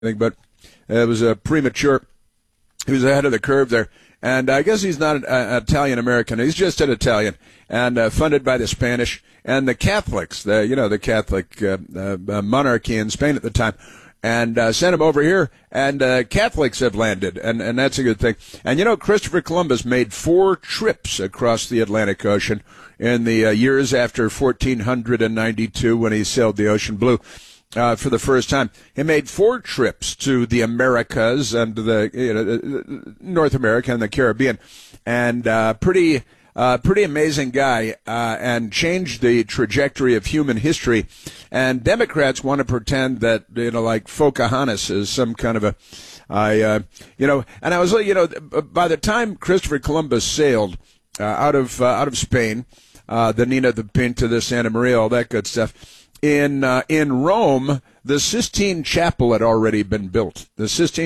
but it was a premature. He was ahead of the curve there. And I guess he's not an Italian-American. He's just an Italian, and funded by the Spanish and the Catholics, the Catholic monarchy in Spain at the time, and sent him over here, and Catholics have landed, and that's a good thing. And, Christopher Columbus made 4 trips across the Atlantic Ocean in the years after 1492 when he sailed the ocean blue. For the first time, he made 4 trips to the Americas and the North America and the Caribbean, and pretty amazing guy, and changed the trajectory of human history. And Democrats want to pretend that like Pocahontas is some kind of and I was by the time Christopher Columbus sailed out of Spain, the Nina, the Pinta, the Santa Maria, all that good stuff. In Rome, the Sistine Chapel had already been built. They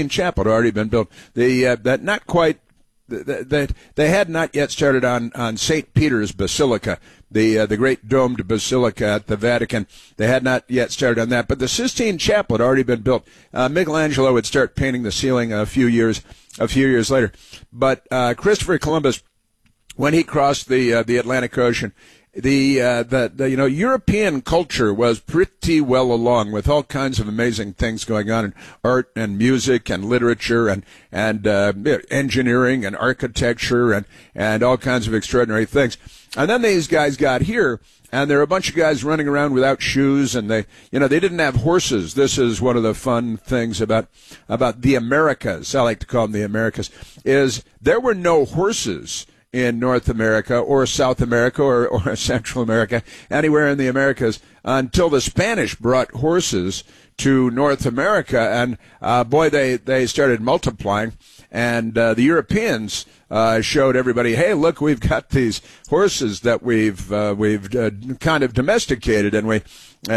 had not yet started on St. Peter's Basilica, the great domed basilica at the Vatican. They had not yet started on that, but the Sistine Chapel had already been built. Michelangelo would start painting the ceiling a few years later. But Christopher Columbus, when he crossed the Atlantic Ocean, the European culture was pretty well along with all kinds of amazing things going on in art and music and literature and engineering and architecture and all kinds of extraordinary things. And then these guys got here, and there were a bunch of guys running around without shoes, and they didn't have horses. This is one of the fun things about the Americas. I like to call them the Americas. Is there were no horses in North America or South America or Central America, anywhere in the Americas, until the Spanish brought horses to North America, and they started multiplying, and the Europeans showed everybody, hey, look, we've got these horses that we've kind of domesticated, and we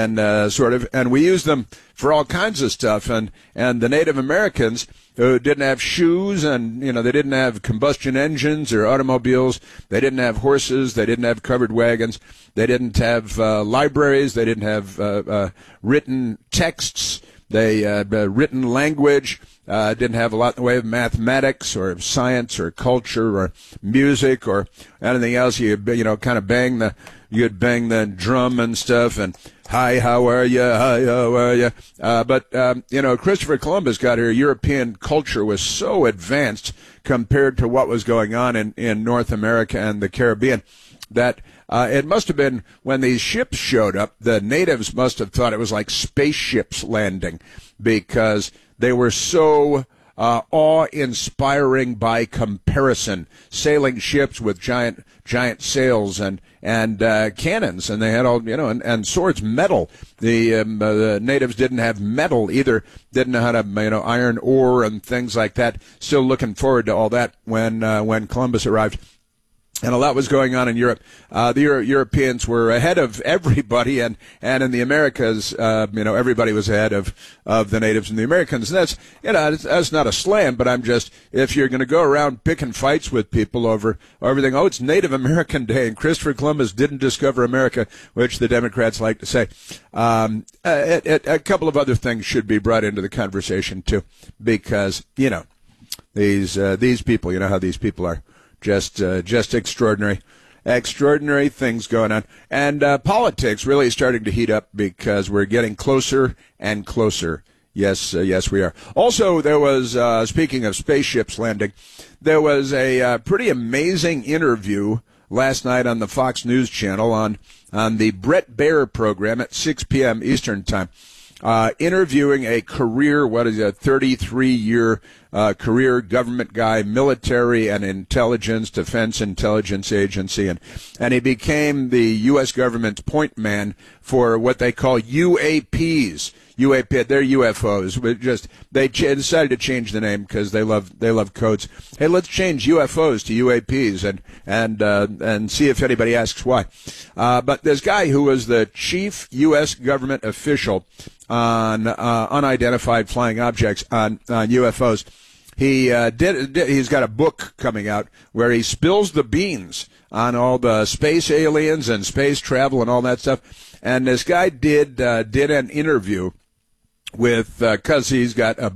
use them for all kinds of stuff, and the Native Americans who didn't have shoes, and they didn't have combustion engines or automobiles, they didn't have horses, they didn't have covered wagons, they didn't have libraries, they didn't have written texts, written language, didn't have a lot in the way of mathematics or science or culture or music or anything else. You'd bang the drum and stuff, and hi, how are you? Hi, how are you? But Christopher Columbus got here. European culture was so advanced compared to what was going on in North America and the Caribbean that it must have been when these ships showed up, the natives must have thought it was like spaceships landing, because they were so awe-inspiring by comparison, sailing ships with giant sails and cannons, and they had all and swords, metal. The natives didn't have metal either, didn't know how to iron ore and things like that. Still looking forward to all that when Columbus arrived. And a lot was going on in Europe. The Europeans were ahead of everybody, and in the Americas, everybody was ahead of the natives and the Americans. And that's not a slam, but if you're going to go around picking fights with people over everything, it's Native American Day, and Christopher Columbus didn't discover America, which the Democrats like to say. A couple of other things should be brought into the conversation too, because these people, how these people are. Just extraordinary things going on. And politics really starting to heat up because we're getting closer and closer. Yes, we are. Also, there was, speaking of spaceships landing, there was a pretty amazing interview last night on the Fox News Channel on the Bret Baier program at 6 p.m. Eastern Time. Interviewing a career, 33-year career government guy, military and intelligence, defense intelligence agency, and he became the U.S. government's point man for what they call UAPs. They're UFOs. They decided to change the name because they love codes. Hey, let's change UFOs to UAPs and see if anybody asks why. But this guy who was the chief U.S. government official on unidentified flying objects on UFOs, he's got a book coming out where he spills the beans on all the space aliens and space travel and all that stuff. And this guy did an interview with because he's got a